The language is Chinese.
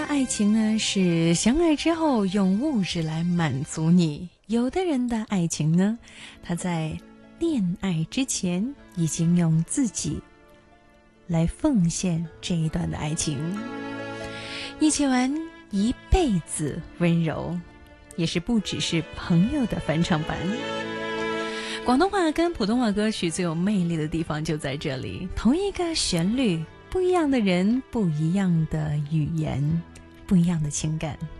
爱情呢是相爱之后用物质来满足你，有的人的爱情呢，他在恋爱之前已经用自己来奉献这一段的爱情，一起玩一辈子温柔，也是不只是朋友的翻唱版。广东话跟普通话歌曲最有魅力的地方就在这里，同一个旋律，不一样的人，不一样的语言，不一样的情感。